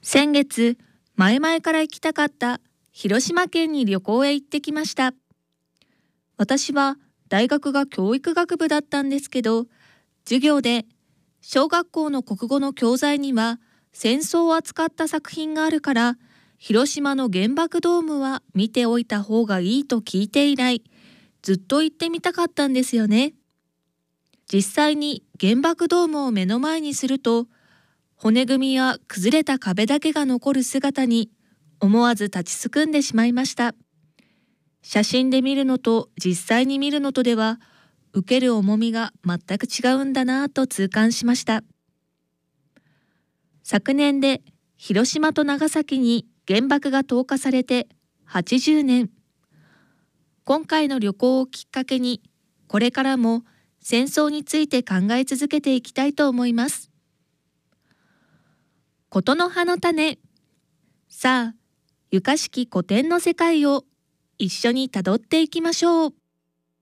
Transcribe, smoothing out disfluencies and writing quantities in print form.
先月、前々から行きたかった広島県に旅行へ行ってきました。私は大学が教育学部だったんですけど、授業で小学校の国語の教材には戦争を扱った作品があるから、広島の原爆ドームは見ておいた方がいいと聞いて以来、ずっと行ってみたかったんですよね。実際に原爆ドームを目の前にすると、骨組みや崩れた壁だけが残る姿に思わず立ちすくんでしまいました。写真で見るのと実際に見るのとでは、受ける重みが全く違うんだなぁと痛感しました。昨年で広島と長崎に原爆が投下されて80年。今回の旅行をきっかけに、これからも戦争について考え続けていきたいと思います。ことの葉の種。さあ、ゆかしき古典の世界を一緒にたどっていきましょう。